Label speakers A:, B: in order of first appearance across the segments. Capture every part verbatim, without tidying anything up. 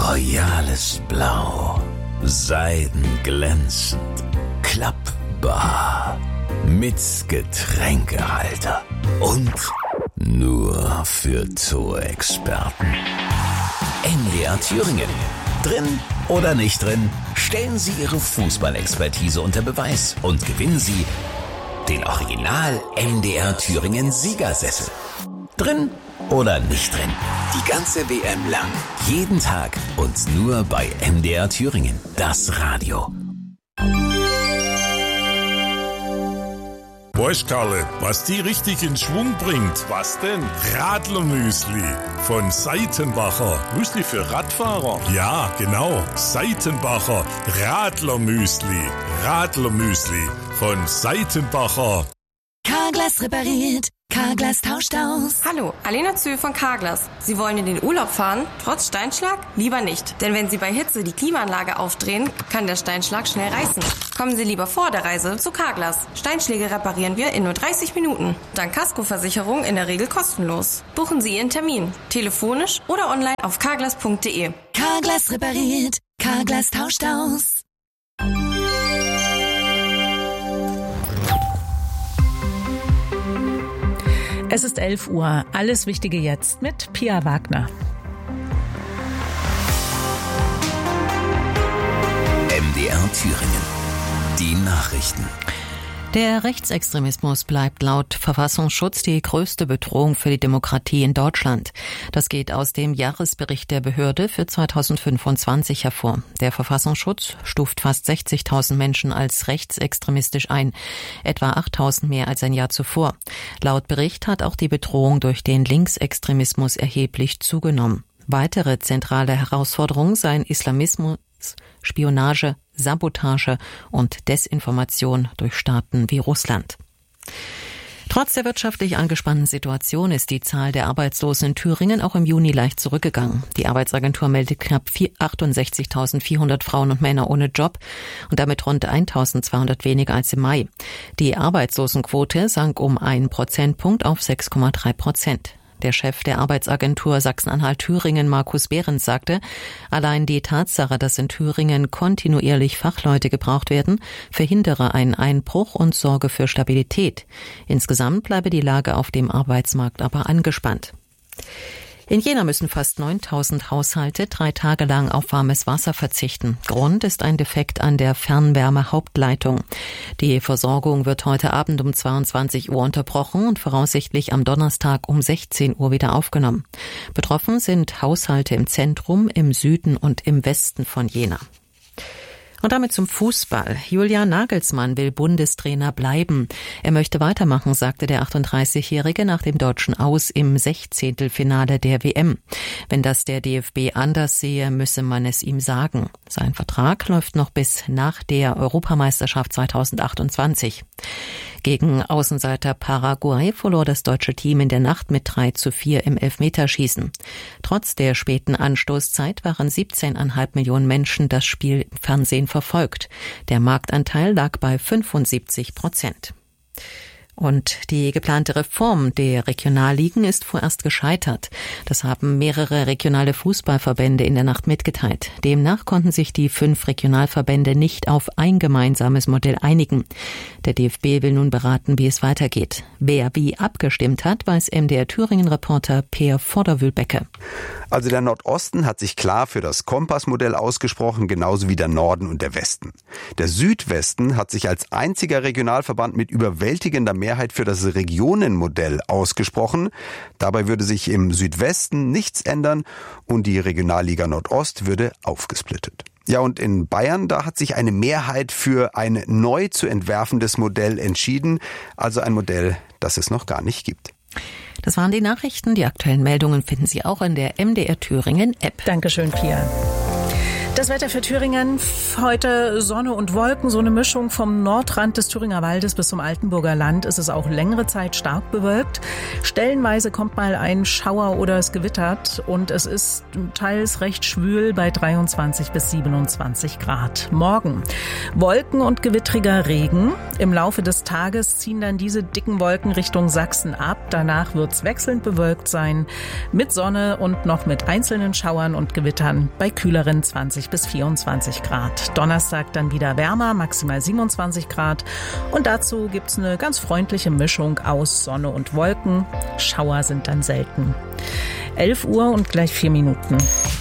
A: royales Blau, seidenglänzend, klappbar, mit Getränkehalter und nur für Zoo-Experten. M D R Thüringen. Drin oder nicht drin, stellen Sie Ihre Fußballexpertise unter Beweis und gewinnen Sie den Original M D R Thüringen Siegersessel. Drin oder nicht drin, die ganze W M lang, jeden Tag und nur bei M D R Thüringen, das Radio.
B: Weißt Karle, was die richtig in Schwung bringt? Was denn? Radlermüsli von Seitenbacher. Müsli für Radfahrer? Ja, genau. Seitenbacher Radlermüsli. Radlermüsli von Seitenbacher.
C: Carglass repariert. Carglass tauscht aus.
D: Hallo, Alena Zöhl von Carglass. Sie wollen in den Urlaub fahren, trotz Steinschlag? Lieber nicht. Denn wenn Sie bei Hitze die Klimaanlage aufdrehen, kann der Steinschlag schnell reißen. Kommen Sie lieber vor der Reise zu Carglass. Steinschläge reparieren wir in nur dreißig Minuten. Dank Kaskoversicherung in der Regel kostenlos. Buchen Sie Ihren Termin. Telefonisch oder online auf carglass punkt de.
C: Carglass repariert. Carglass tauscht aus.
E: Es ist elf Uhr. Alles Wichtige jetzt mit Pia Wagner.
A: M D R Thüringen. Die Nachrichten.
F: Der Rechtsextremismus bleibt laut Verfassungsschutz die größte Bedrohung für die Demokratie in Deutschland. Das geht aus dem Jahresbericht der Behörde für zweitausendfünfundzwanzig hervor. Der Verfassungsschutz stuft fast sechzigtausend Menschen als rechtsextremistisch ein, etwa achttausend mehr als ein Jahr zuvor. Laut Bericht hat auch die Bedrohung durch den Linksextremismus erheblich zugenommen. Weitere zentrale Herausforderungen seien Islamismus, Spionage, Sabotage und Desinformation durch Staaten wie Russland. Trotz der wirtschaftlich angespannten Situation ist die Zahl der Arbeitslosen in Thüringen auch im Juni leicht zurückgegangen. Die Arbeitsagentur meldet knapp achtundsechzigtausendvierhundert Frauen und Männer ohne Job und damit rund eintausendzweihundert weniger als im Mai. Die Arbeitslosenquote sank um einen Prozentpunkt auf sechs Komma drei Prozent. Der Chef der Arbeitsagentur Sachsen-Anhalt-Thüringen, Markus Behrens, sagte, allein die Tatsache, dass in Thüringen kontinuierlich Fachleute gebraucht werden, verhindere einen Einbruch und sorge für Stabilität. Insgesamt bleibe die Lage auf dem Arbeitsmarkt aber angespannt. In Jena müssen fast neuntausend Haushalte drei Tage lang auf warmes Wasser verzichten. Grund ist ein Defekt an der Fernwärme-Hauptleitung. Die Versorgung wird heute Abend um zweiundzwanzig Uhr unterbrochen und voraussichtlich am Donnerstag um sechzehn Uhr wieder aufgenommen. Betroffen sind Haushalte im Zentrum, im Süden und im Westen von Jena. Und damit zum Fußball. Julian Nagelsmann will Bundestrainer bleiben. Er möchte weitermachen, sagte der achtunddreißigjährige nach dem deutschen Aus im Sechzehntelfinale der W M. Wenn das der D F B anders sehe, müsse man es ihm sagen. Sein Vertrag läuft noch bis nach der Europameisterschaft zweitausendachtundzwanzig. Gegen Außenseiter Paraguay verlor das deutsche Team in der Nacht mit drei zu vier im Elfmeterschießen. Trotz der späten Anstoßzeit waren siebzehn Komma fünf Millionen Menschen das Spiel im Fernsehen verfolgt. Der Marktanteil lag bei fünfundsiebzig Prozent. Und die geplante Reform der Regionalligen ist vorerst gescheitert. Das haben mehrere regionale Fußballverbände in der Nacht mitgeteilt. Demnach konnten sich die fünf Regionalverbände nicht auf ein gemeinsames Modell einigen. Der D F B will nun beraten, wie es weitergeht. Wer wie abgestimmt hat, weiß M D R Thüringen-Reporter Peer Vorderwülbecke.
G: Also der Nordosten hat sich klar für das Kompassmodell ausgesprochen, genauso wie der Norden und der Westen. Der Südwesten hat sich als einziger Regionalverband mit überwältigender Mehrheit für das Regionenmodell ausgesprochen. Dabei würde sich im Südwesten nichts ändern und die Regionalliga Nordost würde aufgesplittet. Ja, und in Bayern, da hat sich eine Mehrheit für ein neu zu entwerfendes Modell entschieden, also ein Modell, das es noch gar nicht gibt.
F: Das waren die Nachrichten. Die aktuellen Meldungen finden Sie auch in der M D R Thüringen App.
E: Dankeschön, Pia. Das Wetter für Thüringen, heute Sonne und Wolken, so eine Mischung vom Nordrand des Thüringer Waldes bis zum Altenburger Land ist es auch längere Zeit stark bewölkt. Stellenweise kommt mal ein Schauer oder es gewittert und es ist teils recht schwül bei dreiundzwanzig bis siebenundzwanzig Grad. Morgen Wolken und gewittriger Regen. Im Laufe des Tages ziehen dann diese dicken Wolken Richtung Sachsen ab. Danach wird es wechselnd bewölkt sein mit Sonne und noch mit einzelnen Schauern und Gewittern bei kühleren zwanzig bis vierundzwanzig Grad. Donnerstag dann wieder wärmer, maximal siebenundzwanzig Grad. Und dazu gibt's eine ganz freundliche Mischung aus Sonne und Wolken. Schauer sind dann selten. elf Uhr und gleich vier Minuten.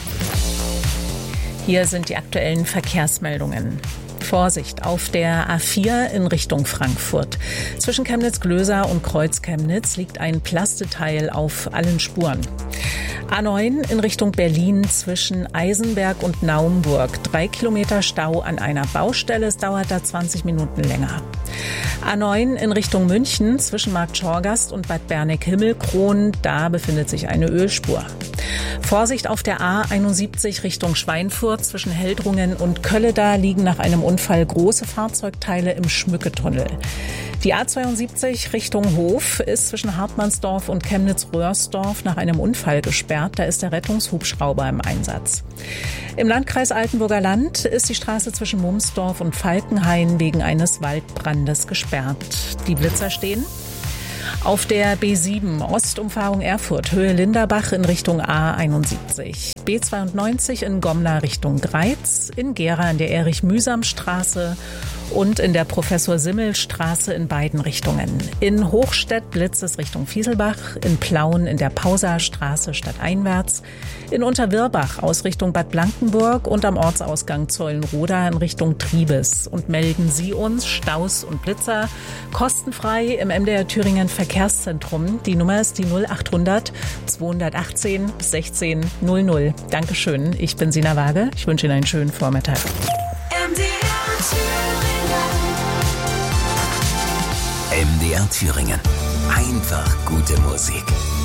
E: Hier sind die aktuellen Verkehrsmeldungen. Vorsicht auf der A vier in Richtung Frankfurt. Zwischen Chemnitz-Glöser und Kreuz-Chemnitz liegt ein Plasteteil auf allen Spuren. A neun in Richtung Berlin zwischen Eisenberg und Naumburg. Drei Kilometer Stau an einer Baustelle. Es dauert da zwanzig Minuten länger. A neun in Richtung München zwischen Markt Schorgast und Bad Berneck-Himmelkron. Da befindet sich eine Ölspur. Vorsicht auf der A einundsiebzig Richtung Schweinfurt zwischen Heldrungen und Kölle. Da liegen nach einem Unfall große Fahrzeugteile im Schmücketunnel. Die A zweiundsiebzig Richtung Hof ist zwischen Hartmannsdorf und Chemnitz-Röhrsdorf nach einem Unfall gesperrt. Da ist der Rettungshubschrauber im Einsatz. Im Landkreis Altenburger Land ist die Straße zwischen Mumsdorf und Falkenhain wegen eines Waldbrandes gesperrt. Die Blitzer stehen. Auf der B sieben Ostumfahrung Erfurt, Höhe Linderbach in Richtung A einundsiebzig. B zweiundneunzig in Gomna Richtung Greiz, in Gera in der Erich-Mühsam-Straße und in der Professor-Simmel-Straße in beiden Richtungen. In Hochstedt blitzt es Richtung Fieselbach, in Plauen in der Pausastraße stadteinwärts, in Unterwirbach aus Richtung Bad Blankenburg und am Ortsausgang Zollenroda in Richtung Triebes. Und melden Sie uns Staus und Blitzer kostenfrei im M D R Thüringen Verkehrszentrum. Die Nummer ist die null achthundert zweihundertachtzehn sechzehn null null. Dankeschön, ich bin Sina Waage. Ich wünsche Ihnen einen schönen Vormittag.
C: M D R Thüringen.
A: M D R Thüringen. Einfach gute Musik.